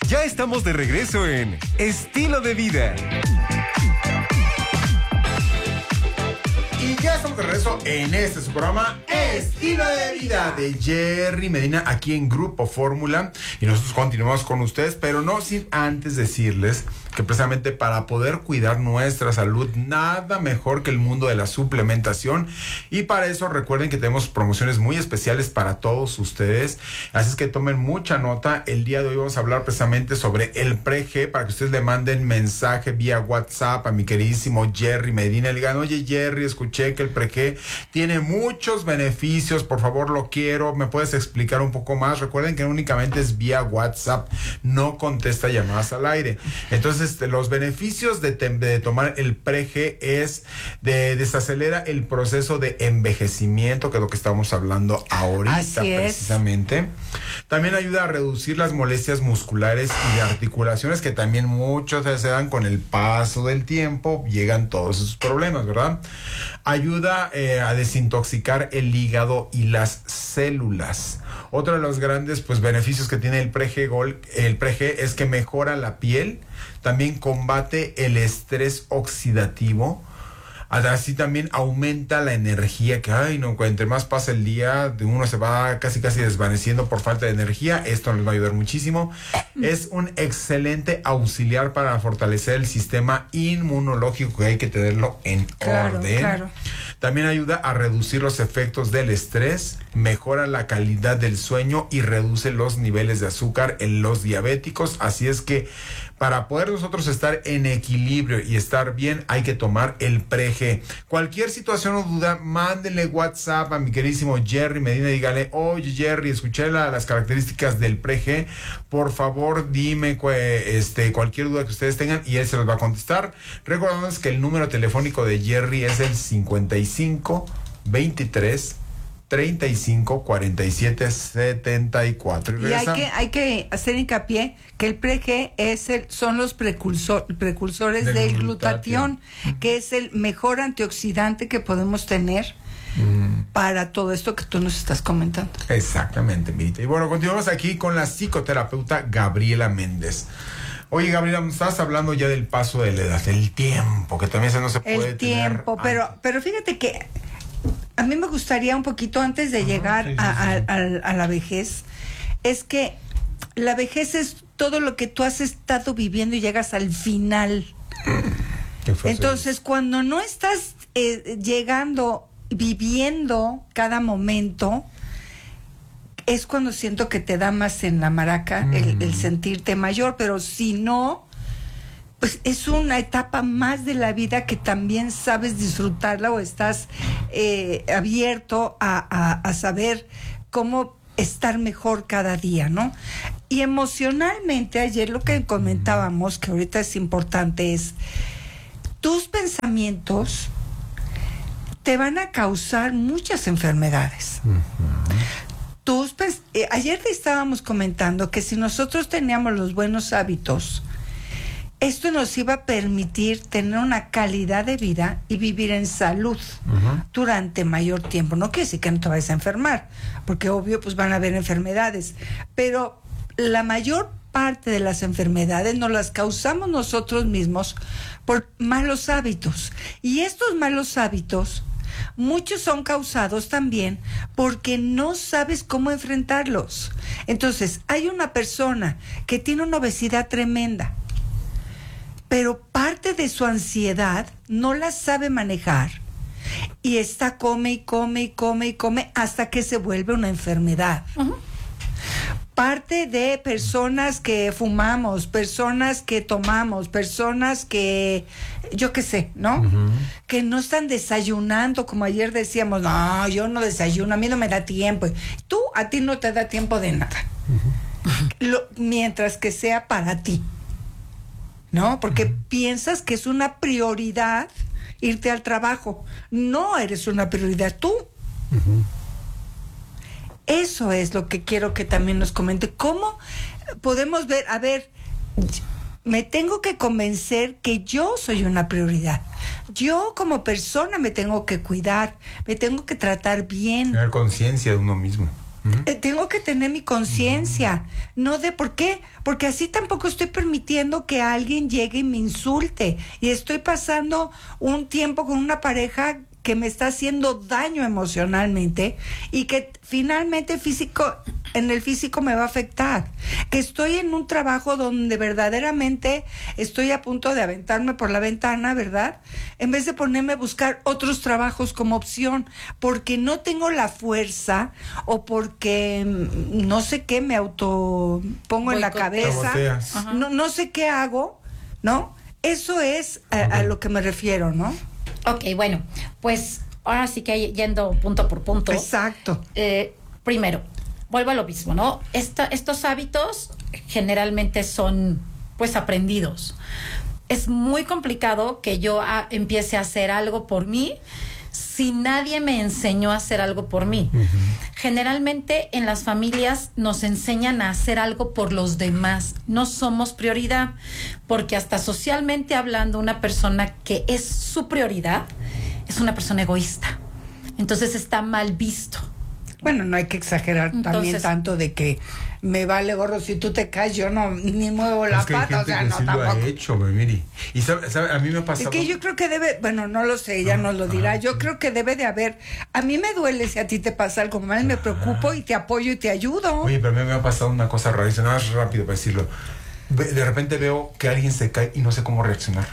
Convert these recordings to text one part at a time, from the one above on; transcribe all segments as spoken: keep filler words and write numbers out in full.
Ya estamos de regreso en Estilo de Vida. Y ya estamos de regreso en este su programa Estilo de Vida de Jerry Medina aquí en Grupo Fórmula. Y nosotros continuamos con ustedes, pero no sin antes decirles que precisamente para poder cuidar nuestra salud, nada mejor que el mundo de la suplementación. Y para eso recuerden que tenemos promociones muy especiales para todos ustedes. Así es que tomen mucha nota. El día de hoy vamos a hablar precisamente sobre el Pre-G, para que ustedes le manden mensaje vía WhatsApp a mi queridísimo Jerry Medina. Le digan, oye Jerry, escuché que el Pre-G tiene muchos beneficios, por favor lo quiero, ¿me puedes explicar un poco más? Recuerden que únicamente es vía WhatsApp, no contesta llamadas al aire. Entonces, los beneficios de, de tomar el Pre-G es de desacelera el proceso de envejecimiento, que es lo que estamos hablando ahorita. Así precisamente. Es. También ayuda a reducir las molestias musculares y de articulaciones, que también muchos se dan con el paso del tiempo, llegan todos esos problemas, ¿verdad? Ayuda eh, a desintoxicar el hígado y las células. Otro de los grandes pues beneficios que tiene el Pre-G Gold, el Pre-G, es que mejora la piel, también combate el estrés oxidativo, así también aumenta la energía, que ay no, entre más pasa el día, uno se va casi casi desvaneciendo por falta de energía. Esto nos va a ayudar muchísimo. Es un excelente auxiliar para fortalecer el sistema inmunológico, que hay que tenerlo en claro, orden. Claro. También ayuda a reducir los efectos del estrés, mejora la calidad del sueño y reduce los niveles de azúcar en los diabéticos. Así es que para poder nosotros estar en equilibrio y estar bien, hay que tomar el Pre-G. Cualquier situación o duda, mándenle WhatsApp a mi queridísimo Jerry Medina y dígale, oye Jerry, escuché la, las características del Pre-G, por favor dime este, cualquier duda que ustedes tengan y él se los va a contestar. Recordándoles que el número telefónico de Jerry es el cincuenta y cinco veintitrés treinta y cinco cuarenta y siete setenta y cuatro. Y, y hay que hay que hacer hincapié que el Pre-G es el son los precursor, precursores del, del glutatión, glutatión, que es el mejor antioxidante que podemos tener mm. para todo esto que tú nos estás comentando. Exactamente, Mirita. Y bueno, continuamos aquí con la psicoterapeuta Gabriela Méndez. Oye, Gabriela, estás hablando ya del paso de la edad, del tiempo, que también se no se puede el tiempo, tener pero pero fíjate que a mí me gustaría un poquito antes de uh-huh, llegar sí, sí, a, a, a, a la vejez, es que la vejez es todo lo que tú has estado viviendo y llegas al final. Entonces, cuando no estás eh, llegando, viviendo cada momento, es cuando siento que te da más en la maraca mm. el, el sentirte mayor, pero si no, pues es una etapa más de la vida que también sabes disfrutarla o estás eh, abierto a, a, a saber cómo estar mejor cada día, ¿no? Y emocionalmente, ayer lo que comentábamos, que ahorita es importante, es tus pensamientos te van a causar muchas enfermedades. Uh-huh. Tus pens- eh, ayer te estábamos comentando que si nosotros teníamos los buenos hábitos, esto nos iba a permitir tener una calidad de vida y vivir en salud uh-huh. durante mayor tiempo. No quiere decir que no te vayas a enfermar, porque obvio pues van a haber enfermedades, pero la mayor parte de las enfermedades nos las causamos nosotros mismos por malos hábitos. Y estos malos hábitos, muchos son causados también porque no sabes cómo enfrentarlos. Entonces, hay una persona que tiene una obesidad tremenda, pero parte de su ansiedad no la sabe manejar y está come y come y come y come hasta que se vuelve una enfermedad. Uh-huh. Parte de personas que fumamos, personas que tomamos, personas que, yo qué sé, ¿no? Uh-huh. Que no están desayunando, como ayer decíamos, no, yo no desayuno, a mí no me da tiempo. Tú, a ti no te da tiempo de nada. Uh-huh. Lo, mientras que sea para ti. ¿No? Porque uh-huh. piensas que es una prioridad irte al trabajo. No eres una prioridad tú. Uh-huh. Eso es lo que quiero que también nos comente. ¿Cómo podemos ver? A ver, me tengo que convencer que yo soy una prioridad. Yo como persona me tengo que cuidar, me tengo que tratar bien. Tener conciencia de uno mismo. Uh-huh. Eh, tengo que tener mi conciencia, no de por qué, porque así tampoco estoy permitiendo que alguien llegue y me insulte. Y estoy pasando un tiempo con una pareja que me está haciendo daño emocionalmente y que finalmente físico, en el físico me va a afectar. Que estoy en un trabajo donde verdaderamente estoy a punto de aventarme por la ventana, ¿verdad? En vez de ponerme a buscar otros trabajos como opción, porque no tengo la fuerza o porque no sé qué me auto pongo en la cabeza, no, no sé qué hago, ¿no? Eso es a, a lo que me refiero, ¿no? Ok, bueno, pues ahora sí que yendo punto por punto. Exacto. Eh, primero, vuelvo a lo mismo, ¿no? Esta, estos hábitos generalmente son, pues, aprendidos. Es muy complicado que yo a, empiece a hacer algo por mí si nadie me enseñó a hacer algo por mí. Uh-huh. Generalmente en las familias nos enseñan a hacer algo por los demás. No somos prioridad, porque hasta socialmente hablando, una persona que es su prioridad es una persona egoísta. Entonces está mal visto. Bueno, no hay que exagerar Entonces, también tanto de que me vale gorro, si tú te caes yo no ni muevo la es que pata, hay o sea, que no sí tampoco. Lo ha hecho, miri. Y sabe, sabe, a mí me ha pasado. Es que yo creo que debe, bueno, no lo sé, ella ah, nos lo dirá. Ah, yo sí. creo que debe de haber. A mí me duele si a ti te pasa algo mal, me preocupo y te apoyo y te ayudo. Oye, pero a mí me ha pasado una cosa rarísima, nada más rápido para decirlo. De repente veo que alguien se cae y no sé cómo reaccionar.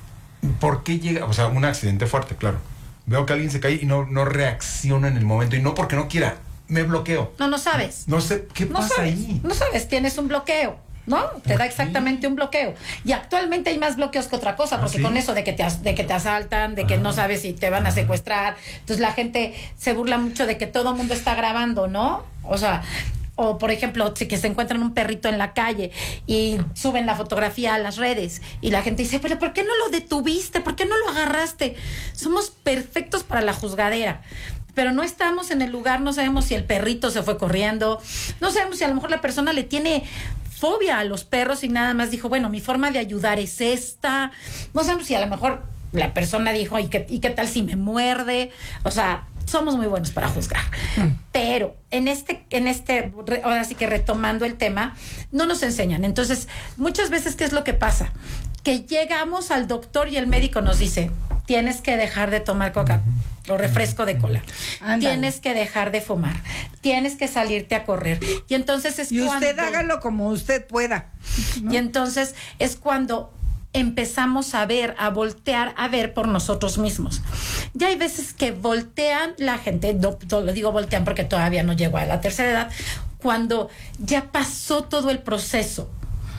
¿Por qué llega? O sea, un accidente fuerte, claro. Veo que alguien se cae y no, no reacciona en el momento, y no porque no quiera. Me bloqueo. No, no sabes. No sé qué no pasa sabes, ahí. No sabes, tienes un bloqueo, ¿no? Te da exactamente un bloqueo. Y actualmente hay más bloqueos que otra cosa, porque ¿Ah, sí? con eso de que te de que te asaltan, de que Ajá. no sabes si te van a secuestrar, entonces la gente se burla mucho de que todo el mundo está grabando, ¿no? O sea, o por ejemplo, que se encuentran un perrito en la calle y suben la fotografía a las redes y la gente dice, pero ¿por qué no lo detuviste? ¿Por qué no lo agarraste? Somos perfectos para la juzgadera, pero no estamos en el lugar, no sabemos si el perrito se fue corriendo, no sabemos si a lo mejor la persona le tiene fobia a los perros y nada más dijo, bueno, mi forma de ayudar es esta, no sabemos si a lo mejor la persona dijo, ¿y qué, y qué tal si me muerde? O sea, somos muy buenos para juzgar. Mm. Pero en este, en este, ahora sí que retomando el tema, no nos enseñan. Entonces, muchas veces, ¿qué es lo que pasa? Que llegamos al doctor y el médico nos dice, tienes que dejar de tomar coca o refresco de cola. Andale. Tienes que dejar de fumar. Tienes que salirte a correr. Y entonces es y cuando... usted hágalo como usted pueda, ¿no? Y entonces es cuando empezamos a ver, a voltear, a ver por nosotros mismos. Ya hay veces que voltean la gente, no, no lo digo voltean porque todavía no llego a la tercera edad, cuando ya pasó todo el proceso.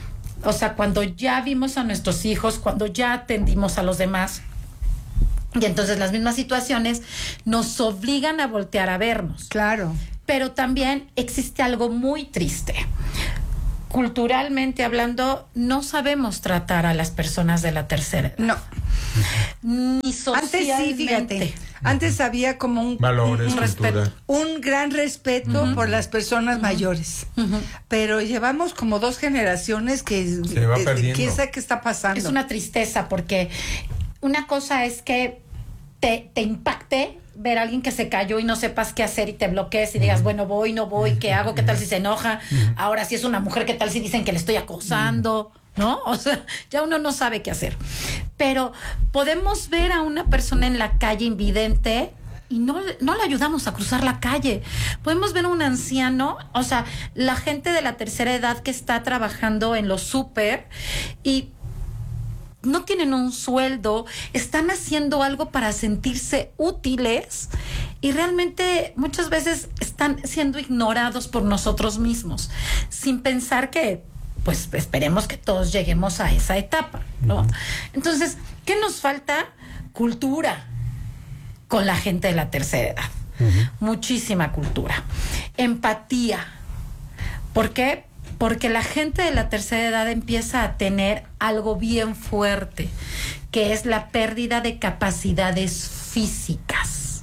O sea, cuando ya vimos a nuestros hijos, cuando ya atendimos a los demás. Y entonces las mismas situaciones nos obligan a voltear a vernos. Claro. Pero también existe algo muy triste. Culturalmente hablando, no sabemos tratar a las personas de la tercera edad. No. Ni socialmente. Antes sí, fíjate. Antes había como un, Valores, un, un respeto, un gran respeto uh-huh. por las personas uh-huh. mayores. Uh-huh. Pero llevamos como dos generaciones que se va perdiendo. ¿Quién sabe qué está pasando? Es una tristeza porque una cosa es que te, te impacte ver a alguien que se cayó y no sepas qué hacer y te bloquees y digas, bueno, voy, no voy, ¿qué hago? ¿Qué tal si se enoja? Ahora si es una mujer, ¿qué tal si dicen que le estoy acosando? ¿No? O sea, ya uno no sabe qué hacer. Pero podemos ver a una persona en la calle invidente y no, no le ayudamos a cruzar la calle. Podemos ver a un anciano, o sea, la gente de la tercera edad que está trabajando en los súper y no tienen un sueldo, están haciendo algo para sentirse útiles y realmente muchas veces están siendo ignorados por nosotros mismos, sin pensar que, pues, esperemos que todos lleguemos a esa etapa, ¿no? Entonces, ¿qué nos falta? Cultura con la gente de la tercera edad. Uh-huh. Muchísima cultura. Empatía. ¿Por qué? Porque la gente de la tercera edad empieza a tener algo bien fuerte, que es la pérdida de capacidades físicas.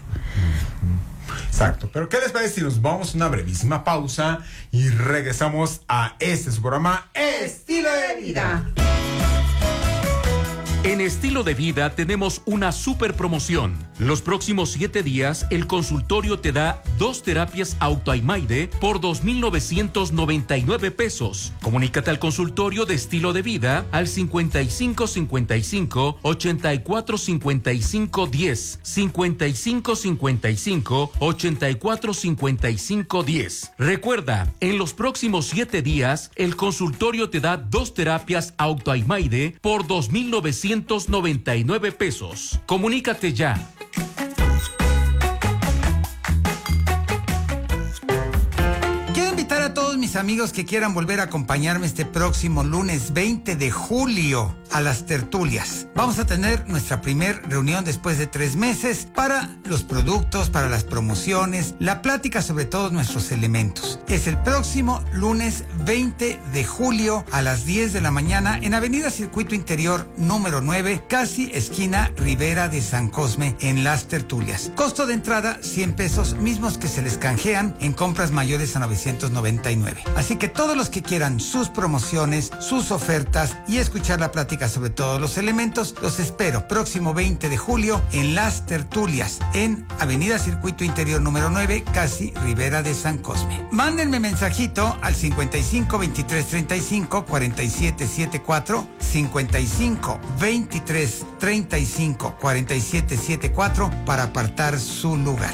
Exacto. Pero ¿qué les parece si nos vamos a una brevísima pausa y regresamos a este su programa Estilo de Vida? En Estilo de Vida tenemos una super promoción. Los próximos siete días, el consultorio te da dos terapias Autoimaide por dos mil novecientos noventa y nueve pesos. Comunícate al consultorio de Estilo de Vida al cincuenta y cinco cincuenta y cinco ochenta y cuatro cincuenta y cinco diez, cincuenta y cinco cincuenta y cinco ochenta y cuatro cincuenta y cinco diez. Recuerda, en los próximos siete días, el consultorio te da dos terapias Autoimaide por dos mil novecientos noventa y nueve pesos. Comunícate ya. Quiero invitar a todos mis amigos que quieran volver a acompañarme este próximo lunes veinte de julio a las tertulias. Vamos a tener nuestra primer reunión después de tres meses para los productos, para las promociones, la plática sobre todos nuestros elementos. Es el próximo lunes veinte de julio a las diez de la mañana en Avenida Circuito Interior número nueve, casi esquina Ribera de San Cosme, en las tertulias. Costo de entrada cien pesos, mismos que se les canjean en compras mayores a novecientos noventa y nueve. Así que todos los que quieran sus promociones, sus ofertas y escuchar la plática sobre todos los elementos, los espero próximo veinte de julio en las tertulias en Avenida Circuito Interior número nueve, casi Ribera de San Cosme. Mándenme mensajito al cincuenta y cinco veintitrés treinta y cinco cuarenta y siete setenta y cuatro, cincuenta y cinco veintitrés treinta y cinco cuarenta y siete setenta y cuatro para apartar su lugar.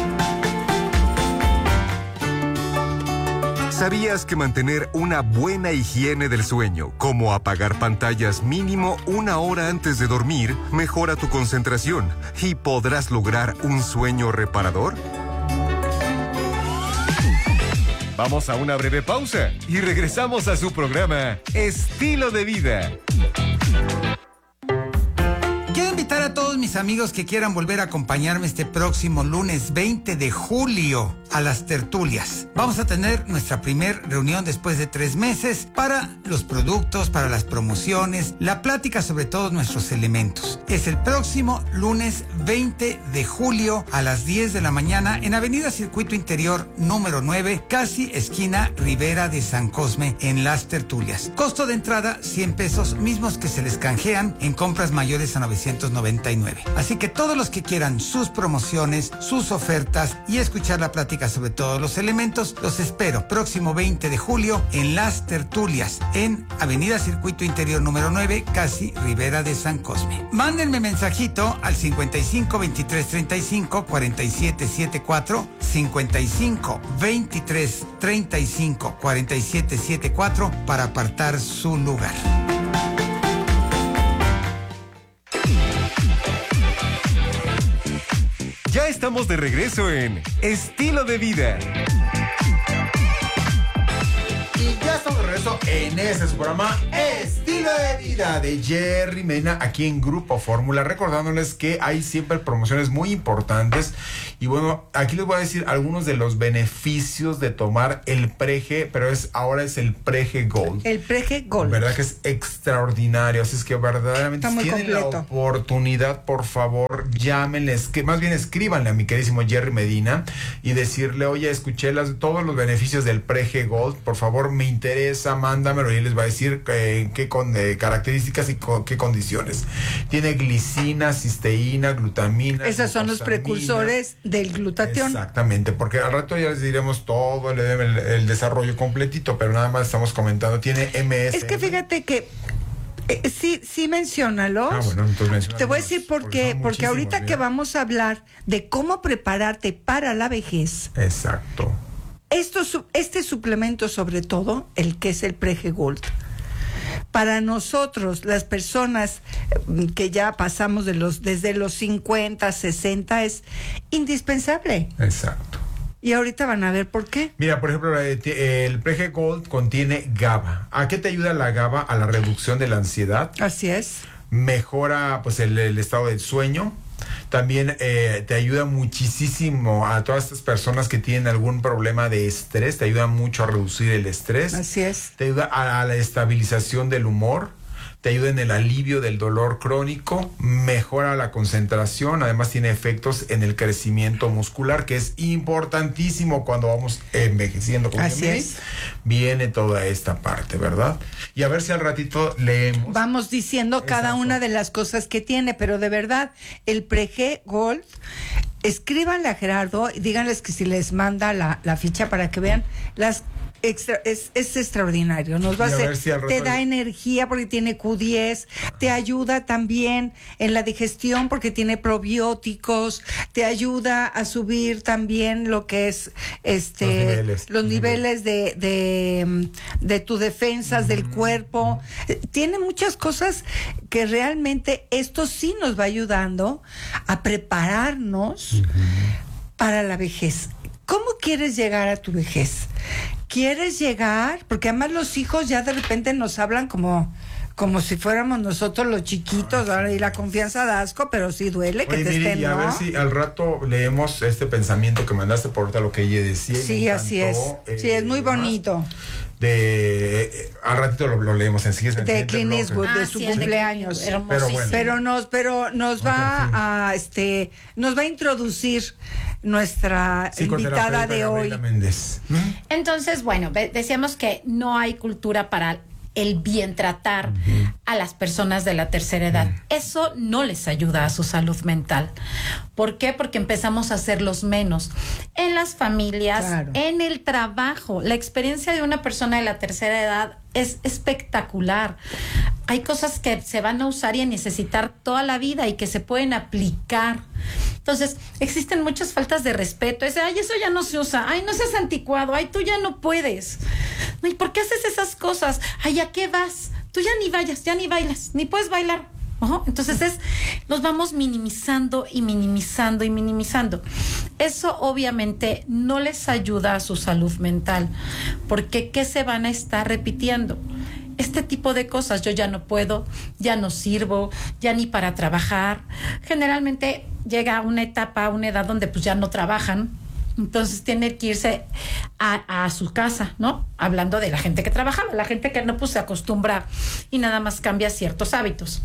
¿Sabías que mantener una buena higiene del sueño, como apagar pantallas mínimo una hora antes de dormir, mejora tu concentración y podrás lograr un sueño reparador? Vamos a una breve pausa y regresamos a su programa Estilo de Vida. Quiero invitar a todos mis amigos que quieran volver a acompañarme este próximo lunes veinte de julio a las tertulias. Vamos a tener nuestra primer reunión después de tres meses para los productos, para las promociones, la plática sobre todos nuestros elementos. Es el próximo lunes veinte de julio a las diez de la mañana en Avenida Circuito Interior número nueve, casi esquina Ribera de San Cosme, en las tertulias. Costo de entrada cien pesos, mismos que se les canjean en compras mayores a novecientos noventa y nueve. Así que todos los que quieran sus promociones, sus ofertas y escuchar la plática sobre todos los elementos, los espero próximo veinte de julio en las tertulias en Avenida Circuito Interior número nueve, casi Ribera de San Cosme. Mándenme mensajito al cincuenta y cinco veintitrés treinta y cinco cuarenta y siete setenta y cuatro, cincuenta y cinco veintitrés treinta y cinco cuarenta y siete setenta y cuatro para apartar su lugar. Ya estamos de regreso en Estilo de Vida. Y ya estamos de regreso en este su programa Estilo de Vida de Jerry Medina aquí en Grupo Fórmula, recordándoles que hay siempre promociones muy importantes. Y bueno, aquí les voy a decir algunos de los beneficios de tomar el Prege, pero es ahora es el Prege Gold. El Prege Gold. Verdad que es extraordinario, así es que verdaderamente Está muy si tienen completo. la oportunidad, por favor, llámenles, que más bien escríbanle a mi queridísimo Jerry Medina y decirle, oye, escuché las, todos los beneficios del Prege Gold, por favor, me interesa, mándamelo y él les va a decir eh, qué con, eh, características y con, qué condiciones. Tiene glicina, cisteína, glutamina. Esos son los glucosamina. precursores del glutatión. Exactamente, porque al rato ya les diremos todo el, el, el desarrollo completito, pero nada más estamos comentando, tiene M S. Es que fíjate que eh, sí, sí menciónalos. Ah, bueno, entonces menciónalos, Te voy a decir por porque qué, son porque ahorita muchísimos, que mira. vamos a hablar de cómo prepararte para la vejez, Exacto. esto, su- este suplemento sobre todo, el que es el Prege Gold, para nosotros, las personas eh, que ya pasamos de los desde los cincuenta, sesenta, es indispensable. Exacto. Y ahorita van a ver por qué. Mira, por ejemplo, eh, ti- el Prege Gold contiene GABA. ¿A qué te ayuda la GABA? A la reducción de la ansiedad. Así es. Mejora pues el, el estado del sueño. También eh, te ayuda muchísimo a todas estas personas que tienen algún problema de estrés. Te ayuda mucho a reducir el estrés. Así es. Te ayuda a, a la estabilización del humor. te ayuda en el alivio del dolor crónico, mejora la concentración, además tiene efectos en el crecimiento muscular, que es importantísimo cuando vamos envejeciendo. Así es. Viene toda esta parte, ¿verdad? Y a ver si al ratito leemos. Vamos diciendo cada Exacto. una de las cosas que tiene, pero de verdad, el Pre-G Gold, escríbanle a Gerardo y díganles que si les manda la, la ficha para que vean las extra, es, es extraordinario, nos va a Y a hacer, ver si al rato te da le- energía porque tiene Q diez, te ayuda también en la digestión porque tiene probióticos, te ayuda a subir también lo que es este Los niveles. los niveles de, de, de tus defensas del cuerpo. Eh, Tiene muchas cosas que realmente esto sí nos va ayudando a prepararnos para la vejez. ¿Cómo quieres llegar a tu vejez? ¿Quieres llegar? Porque además los hijos ya de repente nos hablan como, como si fuéramos nosotros los chiquitos, ahora y la confianza da asco, pero sí duele que Oye, te Miri, estén, y a ¿no? ver si al rato leemos este pensamiento que mandaste por ahorita, lo que ella decía. y Sí, me así es. encantó, Sí, es muy más bonito. De, eh, al ratito lo, lo leemos en sí. es el De siguiente Clint bloque. Eastwood, de Ah, su sí, el de cumpleaños. Clint Eastwood, hermosísimo. Pero bueno. Pero nos, pero nos Ok, va sí. a, este, nos va a introducir nuestra Psicoterapeuta invitada de hoy. Gabriela Méndez. ¿Mm? Entonces, bueno, ve- decíamos que no hay cultura para el bien tratar a las personas de la tercera edad. Eso no les ayuda a su salud mental. ¿Por qué? Porque empezamos a hacerlos menos. En las familias, Claro. en el trabajo. La experiencia de una persona de la tercera edad es espectacular. Hay cosas que se van a usar y a necesitar toda la vida y que se pueden aplicar. Entonces, existen muchas faltas de respeto. Ese, ay, eso ya no se usa. Ay, no seas anticuado. Ay, tú ya no puedes. Ay, ¿por qué haces esas cosas? Ay, ¿a qué vas? Tú ya ni vayas, ya ni bailas, ni puedes bailar. Ajá. Entonces es, nos vamos minimizando y minimizando y minimizando. Eso obviamente no les ayuda a su salud mental, porque ¿qué se van a estar repitiendo? Este tipo de cosas, yo ya no puedo, ya no sirvo, ya ni para trabajar. Generalmente llega una etapa, una edad donde pues ya no trabajan, entonces tiene que irse a, a su casa, ¿no? Hablando de la gente que trabajaba, la gente que no pues se acostumbra y nada más cambia ciertos hábitos.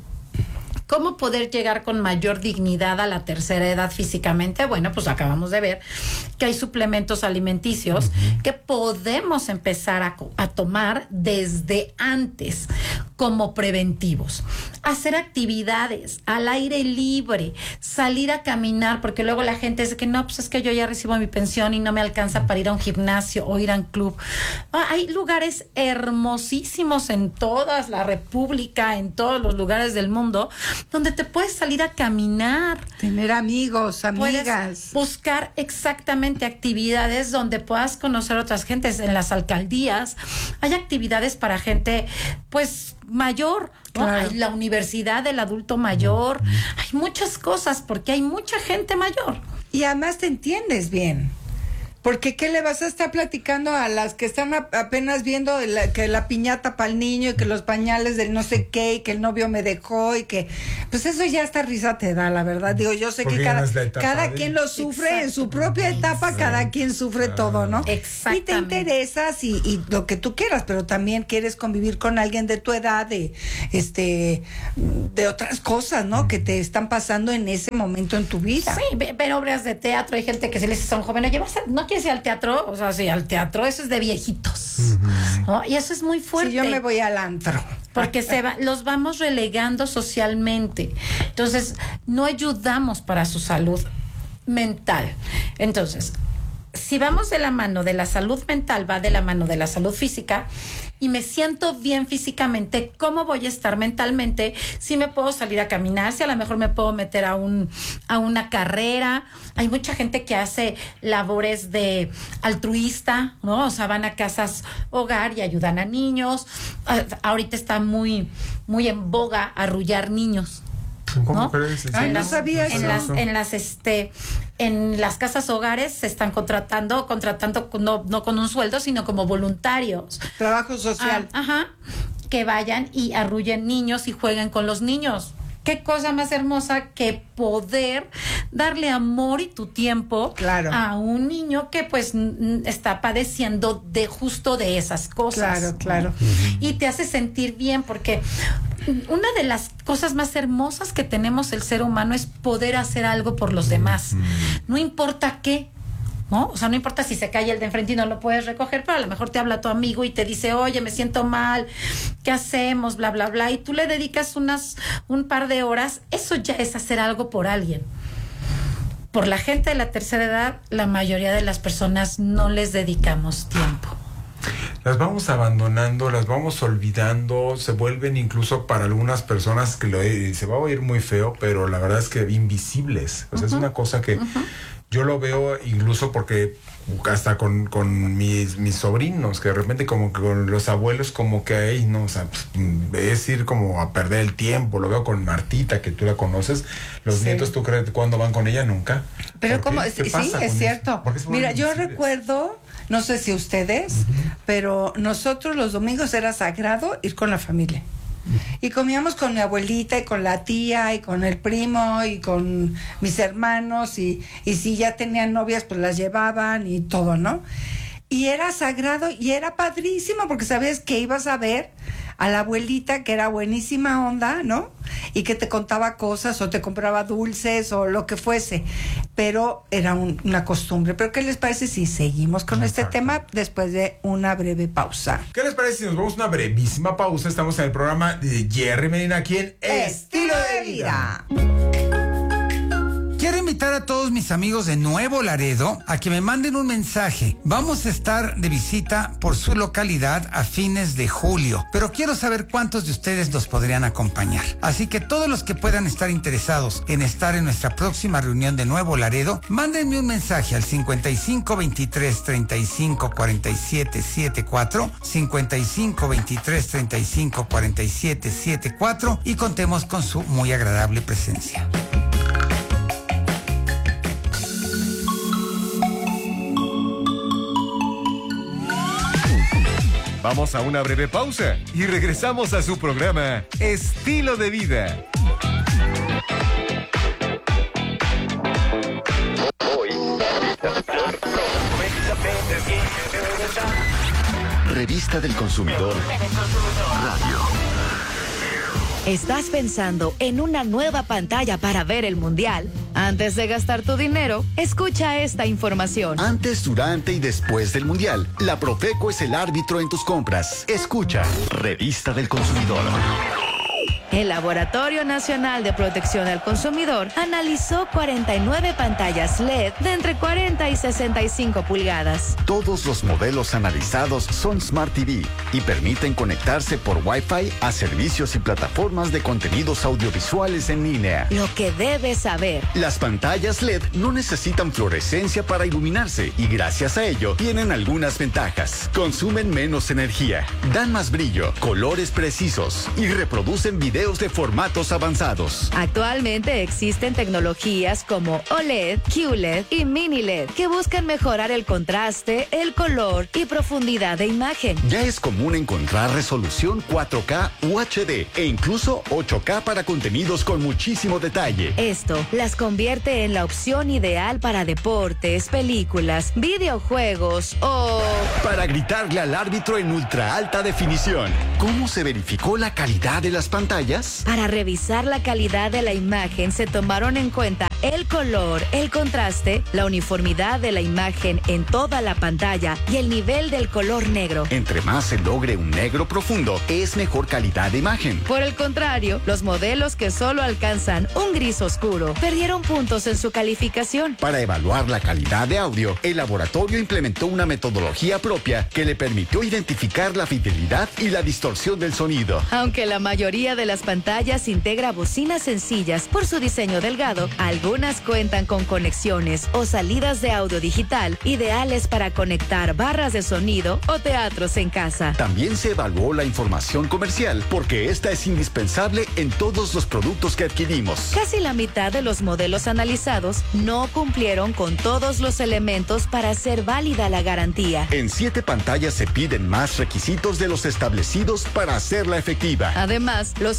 ¿Cómo poder llegar con mayor dignidad a la tercera edad físicamente? Bueno, pues acabamos de ver que hay suplementos alimenticios uh-huh. que podemos empezar a, a tomar desde antes como preventivos. Hacer actividades al aire libre, salir a caminar, porque luego la gente dice que no, pues es que yo ya recibo mi pensión y no me alcanza para ir a un gimnasio o ir a un club. Ah, hay lugares hermosísimos en toda la República, en todos los lugares del mundo, donde te puedes salir a caminar. Tener amigos, amigas. Puedes buscar exactamente actividades donde puedas conocer otras gentes. En las alcaldías hay actividades para gente, pues, mayor, ¿no? Claro. Hay la universidad del adulto mayor, hay muchas cosas porque hay mucha gente mayor. Y además te entiendes bien. Porque ¿qué le vas a estar platicando a las que están a, apenas viendo la, que la piñata para el niño y que los pañales del no sé qué y que el novio me dejó y que... Pues eso ya hasta risa te da, la verdad. Digo, yo sé Porque que ya cada, no es la etapa cada de- quien lo sufre Exacto. en su propia etapa, Sí. cada quien sufre todo, ¿no? Exactamente. Y te interesas y, y lo que tú quieras, pero también quieres convivir con alguien de tu edad, de este de otras cosas, ¿no? Que te están pasando en ese momento en tu vida. Sí, ve- ver obras de teatro, hay gente que se les dice a un joven, oye, ¿vas a- ¿no quieres ir al teatro? O sea, sí, al teatro, eso es de viejitos. ¿No? Y eso es muy fuerte. Si yo me voy al antro. Porque se va, los vamos relegando socialmente. Entonces, no ayudamos para su salud mental. Entonces, si vamos de la mano de la salud mental, va de la mano de la salud física, y me siento bien físicamente, ¿cómo voy a estar mentalmente? Si me puedo salir a caminar, si a lo mejor me puedo meter a un a una carrera. Hay mucha gente que hace labores de altruista, ¿no? O sea, van a casas hogar y ayudan a niños. Ah, ahorita está muy muy en boga arrullar niños. ¿Cómo ¿no? crees? Ay, no ¿Sí? sabía En eso. las, en las, este, en las casas hogares se están contratando, contratando con- no, no con un sueldo, sino como voluntarios. Trabajo social. Ah, ajá. Que vayan y arrullen niños y jueguen con los niños. Qué cosa más hermosa que poder darle amor y tu tiempo Claro. a un niño que pues n- está padeciendo de justo de esas cosas. Claro, claro. Y te hace sentir bien porque una de las cosas más hermosas que tenemos el ser humano es poder hacer algo por los demás. Mm. No importa qué, ¿no? O sea, no importa si se cae el de enfrente y no lo puedes recoger, pero a lo mejor te habla tu amigo y te dice, oye, me siento mal, ¿qué hacemos? Bla, bla, bla. Y tú le dedicas unas, un par de horas. Eso ya es hacer algo por alguien. Por la gente de la tercera edad, la mayoría de las personas no les dedicamos tiempo. Las vamos abandonando, las vamos olvidando, se vuelven incluso para algunas personas que lo, se va a oír muy feo, pero la verdad es que invisibles. O sea, uh-huh. es una cosa que uh-huh. yo lo veo incluso porque hasta con, con mis, mis sobrinos, que de repente como que con los abuelos como que ahí, no, o sea, pues, es ir como a perder el tiempo. Lo veo con Martita, que tú la conoces. Los sí. nietos, ¿tú crees cuándo van con ella? Nunca. Pero como, sí, es cierto. Mira, yo recuerdo, no sé si ustedes, uh-huh. pero nosotros los domingos era sagrado ir con la familia. Y comíamos con mi abuelita y con la tía y con el primo y con mis hermanos y, y si ya tenían novias pues las llevaban y todo, ¿no? Y era sagrado y era padrísimo porque sabías que ibas a ver a la abuelita que era buenísima onda, ¿no? Y que te contaba cosas o te compraba dulces o lo que fuese, pero era un, una costumbre. ¿Pero qué les parece si seguimos con Exacto. este tema después de una breve pausa? ¿Qué les parece si nos vamos a una brevísima pausa? Estamos en el programa de Jerry Medina aquí en Estilo de Vida. Quiero invitar a todos mis amigos de Nuevo Laredo a que me manden un mensaje. Vamos a estar de visita por su localidad a fines de julio, pero quiero saber cuántos de ustedes nos podrían acompañar. Así que todos los que puedan estar interesados en estar en nuestra próxima reunión de Nuevo Laredo, mándenme un mensaje al cincuenta y cinco veintitrés treinta y cinco cuarenta y siete setenta y cuatro, cincuenta y cinco veintitrés treinta y cinco cuarenta y siete setenta y cuatro y contemos con su muy agradable presencia. Vamos a una breve pausa y regresamos a su programa Estilo de Vida. Revista del Consumidor Radio. ¿Estás pensando en una nueva pantalla para ver el Mundial? Antes de gastar tu dinero, escucha esta información. Antes, durante y después del Mundial, la Profeco es el árbitro en tus compras. Escucha Revista del Consumidor. El Laboratorio Nacional de Protección al Consumidor analizó cuarenta y nueve pantallas L E D de entre cuarenta y sesenta y cinco pulgadas. Todos los modelos analizados son Smart T V y permiten conectarse por Wi-Fi a servicios y plataformas de contenidos audiovisuales en línea. Lo que debes saber. Las pantallas L E D no necesitan fluorescencia para iluminarse y gracias a ello tienen algunas ventajas. Consumen menos energía, dan más brillo, colores precisos y reproducen videos de formatos avanzados. Actualmente existen tecnologías como O L E D, Q L E D y Mini L E D que buscan mejorar el contraste, el color y profundidad de imagen. Ya es común encontrar resolución cuatro K u H D e incluso ocho K para contenidos con muchísimo detalle. Esto las convierte en la opción ideal para deportes, películas, videojuegos o... para gritarle al árbitro en ultra alta definición. ¿Cómo se verificó la calidad de las pantallas? Para revisar la calidad de la imagen se tomaron en cuenta el color, el contraste, la uniformidad de la imagen en toda la pantalla y el nivel del color negro. Entre más se logre un negro profundo, es mejor calidad de imagen. Por el contrario, los modelos que solo alcanzan un gris oscuro perdieron puntos en su calificación. Para evaluar la calidad de audio, el laboratorio implementó una metodología propia que le permitió identificar la fidelidad y la distorsión del sonido. Aunque la mayoría de las pantallas integra bocinas sencillas por su diseño delgado, algunas cuentan con conexiones o salidas de audio digital ideales para conectar barras de sonido o teatros en casa. También se evaluó la información comercial porque esta es indispensable en todos los productos que adquirimos. Casi la mitad de los modelos analizados no cumplieron con todos los elementos para hacer válida la garantía. En siete pantallas se piden más requisitos de los establecidos para hacerla efectiva. Además, los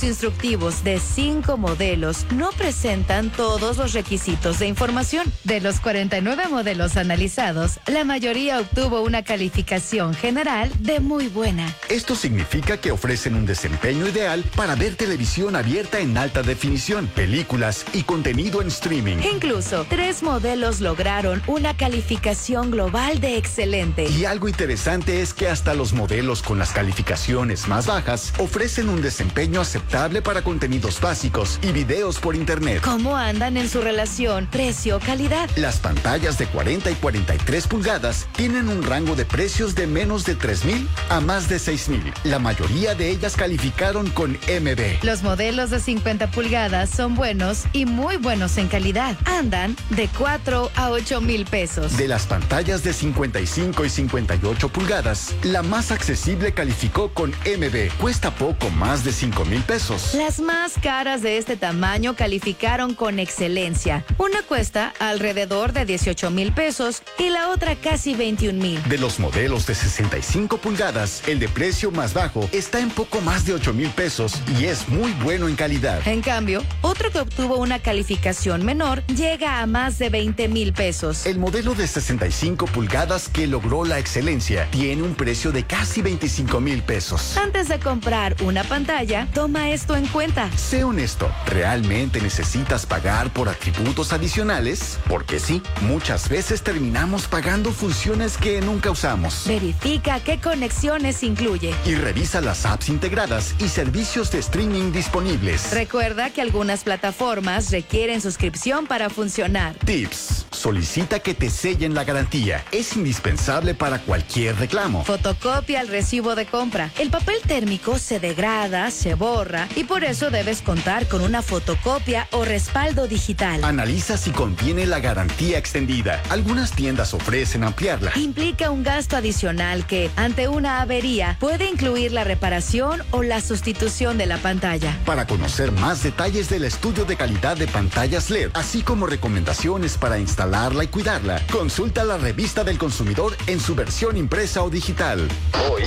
instructivos de cinco modelos no presentan todos los requisitos de información. De los cuarenta y nueve modelos analizados, la mayoría obtuvo una calificación general de muy buena. Esto significa que ofrecen un desempeño ideal para ver televisión abierta en alta definición, películas y contenido en streaming. Incluso, tres modelos lograron una calificación global de excelente. Y algo interesante es que hasta los modelos con las calificaciones más bajas ofrecen un desempeño aceptable para contenidos básicos y videos por internet. ¿Cómo andan en su relación precio-calidad? Las pantallas de cuarenta y cuarenta y tres pulgadas tienen un rango de precios de menos de tres mil a más de seis mil. La mayoría de ellas calificaron con M B. Los modelos de cincuenta pulgadas son buenos y muy buenos en calidad. Andan de cuatro a ocho mil pesos. De las pantallas de cincuenta y cinco y cincuenta y ocho pulgadas, la más accesible calificó con M B. Cuesta poco más de cinco mil pesos. Las más caras de este tamaño calificaron con excelencia. Una cuesta alrededor de dieciocho mil pesos y la otra casi veintiún mil. De los modelos de sesenta y cinco pulgadas, el de precio más bajo está en poco más de ocho mil pesos y es muy bueno en calidad. En cambio, otro que obtuvo una calificación menor llega a más de veinte mil pesos. El modelo de sesenta y cinco pulgadas que logró la excelencia tiene un precio de casi veinticinco mil pesos. Antes de comprar una pantalla, toma esto en cuenta. Sé honesto, ¿realmente necesitas pagar por atributos adicionales? Porque sí, muchas veces terminamos pagando funciones que nunca usamos. Verifica qué conexiones incluye. Y revisa las apps integradas y servicios de streaming disponibles. Recuerda que algunas plataformas requieren suscripción para funcionar. Tips. Solicita que te sellen la garantía. Es indispensable para cualquier reclamo. Fotocopia el recibo de compra. El papel térmico se degrada, se borra y por eso debes contar con una fotocopia o respaldo digital. Analiza si contiene la garantía extendida. Algunas tiendas ofrecen ampliarla. Implica un gasto adicional que, ante una avería, puede incluir la reparación o la sustitución de la pantalla. Para conocer más detalles del estudio de calidad de pantallas L E D, así como recomendaciones para instalarla y cuidarla, consulta la revista del consumidor en su versión impresa o digital. Hoy,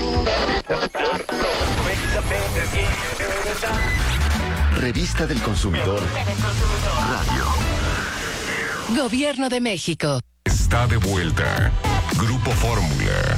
Revista del Consumidor Radio. Gobierno de México. Está de vuelta. Grupo Fórmula.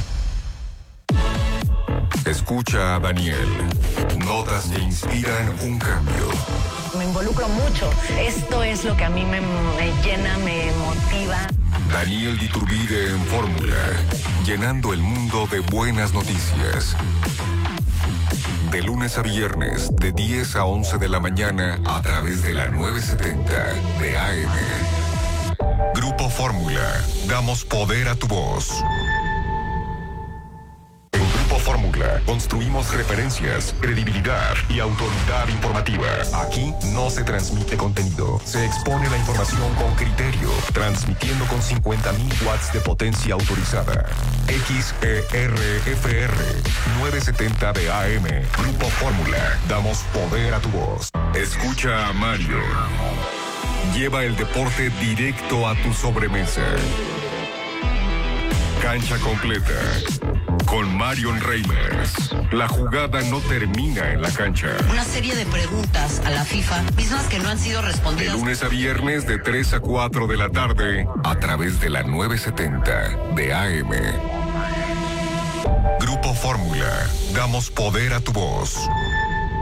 Escucha a Daniel. Notas que inspiran un cambio. Me involucro mucho. Esto es lo que a mí me, me llena, me motiva. Daniel Iturbide en Fórmula. Llenando el mundo de buenas noticias. De lunes a viernes, de diez a once de la mañana, a través de la novecientos setenta de A M. Grupo Fórmula. Damos poder a tu voz. En Grupo Fórmula construimos referencias, credibilidad y autoridad informativa. Aquí no se transmite contenido, se expone la información con criterio, transmitiendo con cincuenta mil watts de potencia autorizada. X E R F R novecientos setenta de A M. Grupo Fórmula. Damos poder a tu voz. Escucha a Mario. Lleva el deporte directo a tu sobremesa. Cancha completa. Con Marion Reimers. La jugada no termina en la cancha. Una serie de preguntas a la FIFA, mismas que no han sido respondidas. De lunes a viernes, de tres a cuatro de la tarde, a través de la novecientos setenta de A M. Grupo Fórmula. Damos poder a tu voz.